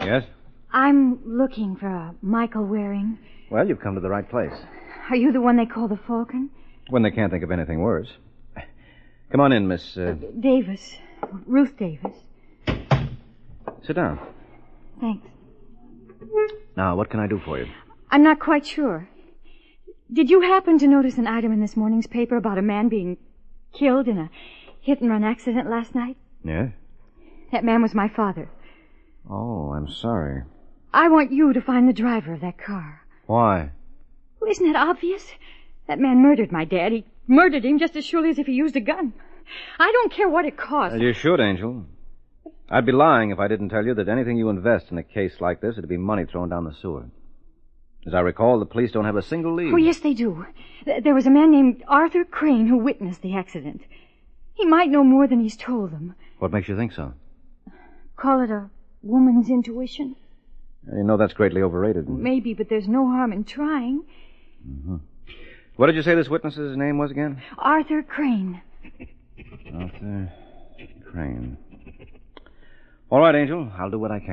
Yes? I'm looking for a Michael Waring. Well, you've come to the right place. Are you the one they call the Falcon? When they can't think of anything worse. Come on in, Miss... Davis. Ruth Davis. Sit down. Thanks. Now, what can I do for you? I'm not quite sure. Did you happen to notice an item in this morning's paper about a man being killed in a hit-and-run accident last night? Yes? That man was my father. Oh, I'm sorry. I want you to find the driver of that car. Why? Well, isn't that obvious? That man murdered my dad. He murdered him just as surely as if he used a gun. I don't care what it costs. Well, you should, Angel. I'd be lying if I didn't tell you that anything you invest in a case like this would be money thrown down the sewer. As I recall, the police don't have a single lead. Oh, yes, they do. There was a man named Arthur Crane who witnessed the accident. He might know more than he's told them. What makes you think so? Call it a woman's intuition. You know that's greatly overrated. Maybe, but there's no harm in trying. Mm-hmm. What did you say this witness's name was again? Arthur Crane. Arthur Crane. All right, Angel. I'll do what I can.